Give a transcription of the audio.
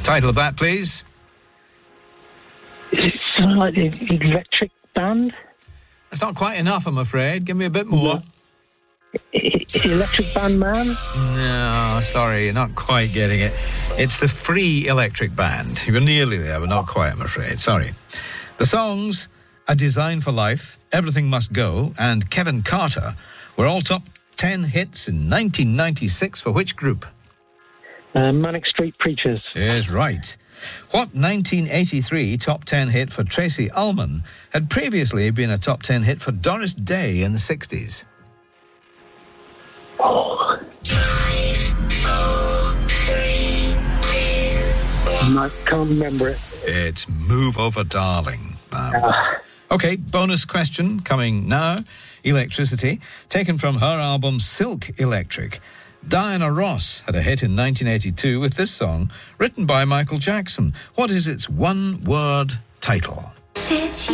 Title of that, please. Is it something like the Electric Band? That's not quite enough, I'm afraid. Give me a bit more. Electric Band Man? No, sorry, you're not quite getting it. It's the Free Electric Band. You were nearly there, but not quite, I'm afraid. Sorry. The songs A Design for Life, Everything Must Go, and Kevin Carter were all top 10 hits in 1996 for which group? Manic Street Preachers. Is right. What 1983 top 10 hit for Tracy Ullman had previously been a top 10 hit for Doris Day in the 60s? Oh. 5, 4, 3, 2, 1. I can't remember it. It's Move Over Darling. OK, bonus question coming now. Electricity, taken from her album Silk Electric. Diana Ross had a hit in 1982 with this song, written by Michael Jackson. What is its one-word title?